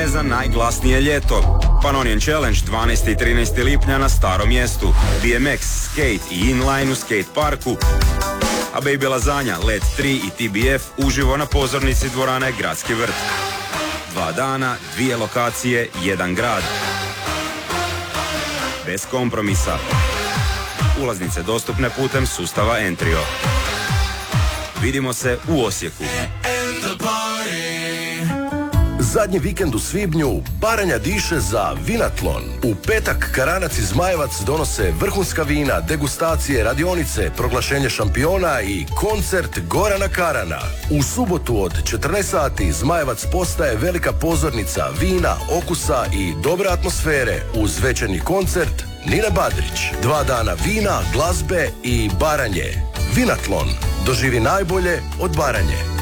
turneje za najglasnije ljeto. Pannonian Challenge 12. i 13. lipnja na Starom mjestu, BMX, skate i inline u skate parku, a Baby Lasagna, Let 3 i TBF uživo na pozornici dvorane Gradski vrt. 2 dana, 2 lokacije, 1 grad. Bez kompromisa. Ulaznice dostupne putem sustava Entrio. Vidimo se u Osijeku. Zadnji vikend u svibnju Baranja diše za Vinatlon. U petak Karanac i Zmajevac donose vrhunska vina, degustacije, radionice, proglašenje šampiona i koncert Gorana Karana. U subotu od 14 sati Zmajevac postaje velika pozornica vina, okusa i dobre atmosfere uz večernji koncert Nine Badrić. 2 dana vina, glazbe i Baranje. Vinatlon. Doživi najbolje od Baranje.